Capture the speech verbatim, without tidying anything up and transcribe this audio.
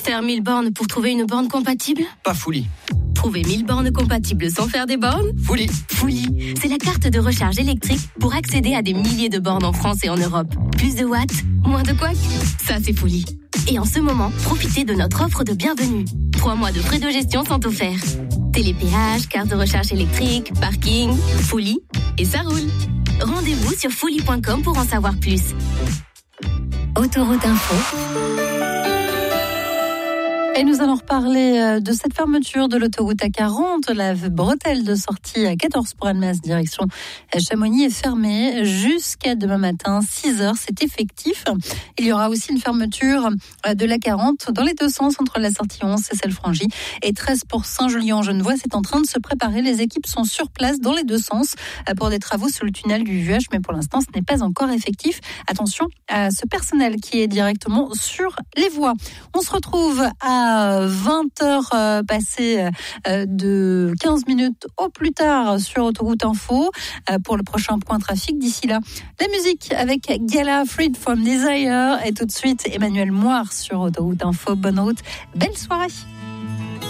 Faire mille bornes pour trouver une borne compatible ? Pas Fully. Trouver mille bornes compatibles sans faire des bornes ? Fully. Fully, c'est la carte de recharge électrique pour accéder à des milliers de bornes en France et en Europe. Plus de watts, moins de couacs. Ça, c'est Fully. Et en ce moment, profitez de notre offre de bienvenue. Trois mois de frais de gestion sont offerts. Télépéage, carte de recharge électrique, parking, Fully, et ça roule. Rendez-vous sur fully point com pour en savoir plus. Autoroute Info. Et nous allons reparler de cette fermeture de l'autoroute A quarante. La bretelle de sortie à quatorze pour Annemasse, direction Chamonix, est fermée jusqu'à demain matin, six heures. C'est effectif. Il y aura aussi une fermeture de l'A quarante dans les deux sens entre la sortie onze, Cessel-Frangy, et treize pour Saint-Julien-en-Genevois. C'est en train de se préparer. Les équipes sont sur place dans les deux sens pour des travaux sous le tunnel du Vuage, mais pour l'instant, ce n'est pas encore effectif. Attention à ce personnel qui est directement sur les voies. On se retrouve à vingt heures euh, passées euh, de quinze minutes au plus tard sur Autoroute Info euh, pour le prochain point trafic. D'ici là, la musique avec Gala, Freed from Desire, et tout de suite Emmanuel Moire sur Autoroute Info. Bonne route, belle soirée.